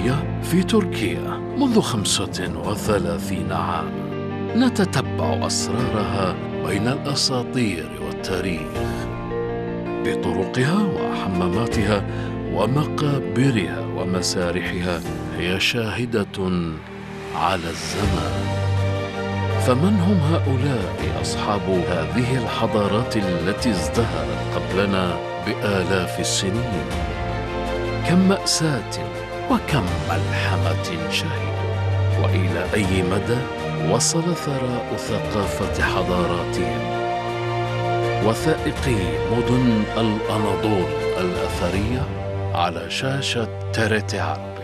الحضارية في تركيا منذ 35 عاماً. نتتبع أسرارها بين الأساطير والتاريخ بطرقها وحماماتها ومقابرها ومسارحها. هي شاهدة على الزمان. فمن هم هؤلاء أصحاب هذه الحضارات التي ازدهرت قبلنا بآلاف السنين؟ كم مأساة وكم ملحمة شهدوا، وإلى أي مدى وصل ثراء ثقافة حضاراتهم. وثائقي مدن الأناضول الأثرية على شاشة TRT.